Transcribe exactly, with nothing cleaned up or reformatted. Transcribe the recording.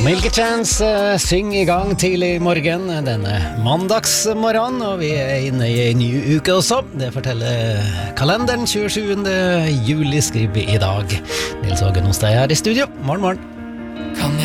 Milky Chance uh, syng I gang tidlig I morgen denne mandagsmorgen, og vi er inne I en ny uke også. Det forteller kalenderen. Tjuesjuende juli skriver vi I dag. Nils Ågen hos deg her I studio. Morgen, morgen. Kan